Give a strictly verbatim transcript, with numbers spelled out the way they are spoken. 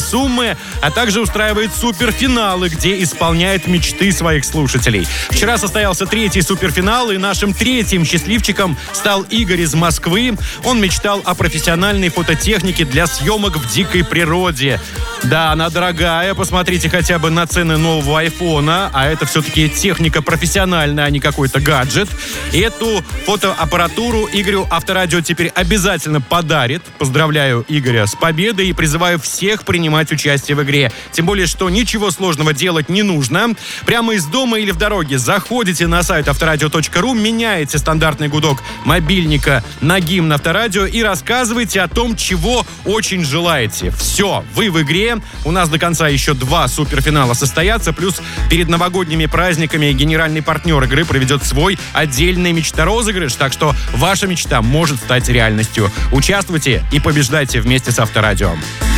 суммы, а также устраивает суперфиналы, где исполняет мечты своих слушателей. Вчера состоялся третий суперфинал, и нашим третьим счастливчиком стал Игорь из Москвы. Он мечтал о профессиональной фототехнике для съемок в дикой природе. Да, она дорогая, посмотрите хотя бы на цены нового айфона, а это все-таки техника профессиональная, а не какой-то гаджет. И эту фотоаппаратуру Игорю Авторадио теперь обязательно подарит. Поздравляю Игоря с победой и призываю всех принимать участие в игре. Тем более, что ничего сложного делать не нужно. Прямо из дома или в дороге заходите на сайт авторадио точка ру, меняете стандартный гудок мобильника на гимн Авторадио и рассказывайте о том, чего очень желаете. Все, вы в игре. У нас до конца еще два суперфинала состоятся, плюс перед новогодними праздниками генеральный партнер игры проведет свой отдельный мечта-розыгрыш, так что ваша мечта может стать реальностью. Участвуйте и побеждайте вместе с Авторадио.